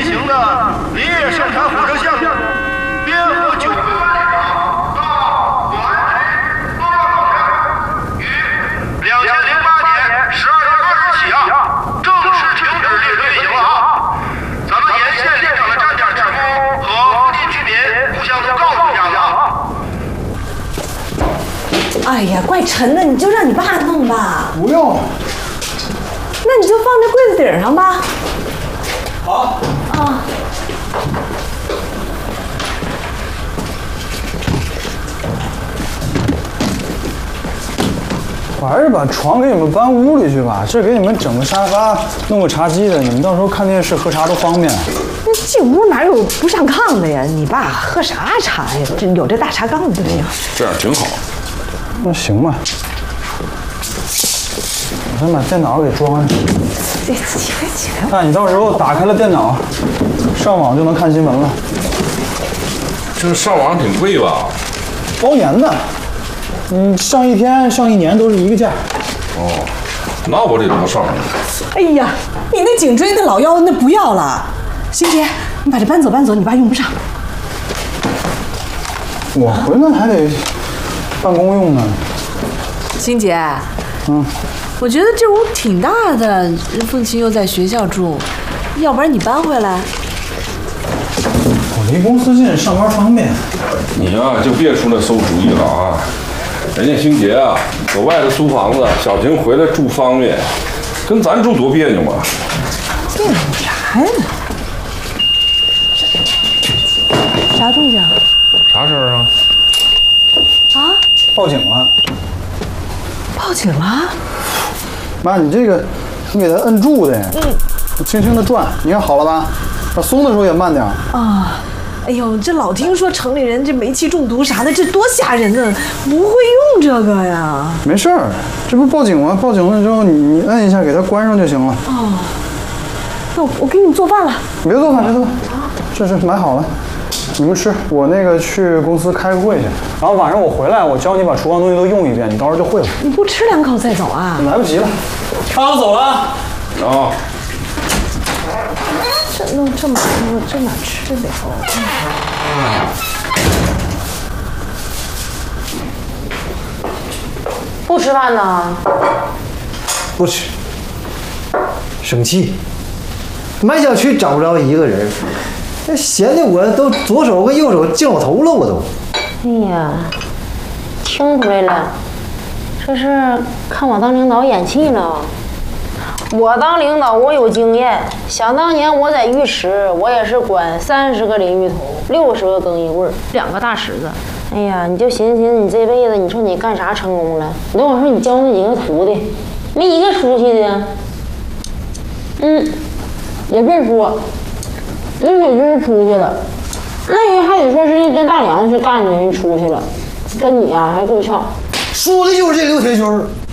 行的林业生产火车项目联合9个到广安东澳工程于2008年12月20日起正式停止列车运行了咱们沿线林场的站点职工和附近居民互相都告诉一下子哎呀，怪沉的，你就让你爸弄吧。 不用。 那你就放在柜子顶上吧。 好。 啊。 我还是把床给你们搬屋里去吧，这给你们整个沙发，弄个茶几的，你们到时候看电视喝茶都方便。 那这屋哪有不上炕的呀？你爸喝啥茶呀？这有这大茶缸就行。 这样挺好。 那行吧。我先把电脑给装上。 起来！ 那你到时候打开了电脑，上网就能看新闻了。 这上网挺贵吧？ 包年的，你上1天、上1年都是一个价。 哦，那我得多上。 哎呀，你那颈椎、那老腰那不要了。欣姐，你把这搬走，你爸用不上。 我回来还得办公用呢。 欣姐，我觉得这屋挺大的，凤琴又在学校住，要不然你搬回来。 我离公司近，上班方便。 你呀，就别出那馊主意了啊！人家欣姐啊，搁外头租房子，小婷回来住方便，跟咱住多别扭啊！ 别扭啥呀？啥动静？ 啥事儿啊？ 啊？ 报警了！ 报警了？ 妈，你这个，你给它摁住的，轻轻的转，你看好了吧？那松的时候也慢点。 啊，哎呦，这老听说城里人这煤气中毒啥的，这多吓人呢！不会用这个呀？ 没事儿，这不报警吗？报警了之后你摁一下，给它关上就行了。 哦，那我给你们做饭了。 别做饭，别做饭，这是买好了，你们吃。我那个去公司开个会去，然后晚上我回来，我教你把厨房东西都用一遍，你到时候就会了。 你不吃2口再走啊？ 来不及了，看好走了啊。 啊。 这弄这么多，这哪吃了？ 不吃饭呢？ 不吃，生气。满小区找不着一个人，那闲的我都左手跟右手劲我头了，我都。 哎呀，听出来了，这是看我当领导演戏了。我当领导，我有经验。想当年我在浴池，我也是管30个淋浴桶，60个更衣柜，2个大池子。哎呀，你就寻思你这辈子，你说你干啥成功了？你跟我说你教那几个徒弟，没一个出去的。也别说，人家真是出去了，那人还得说是一根大梁去干的，人出去了，跟你啊还够呛。 说的就是这刘铁军。